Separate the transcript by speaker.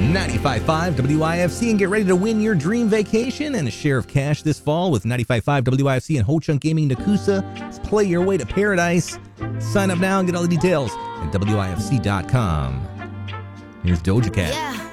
Speaker 1: 95.5 WIFC and get ready to win your dream vacation and a share of cash this fall with 95.5 WIFC and Ho Chunk Gaming Nakusa. Let's play your way to paradise. Sign up now and get all the details at WIFC.com. Here's Doja Cat.
Speaker 2: Yeah.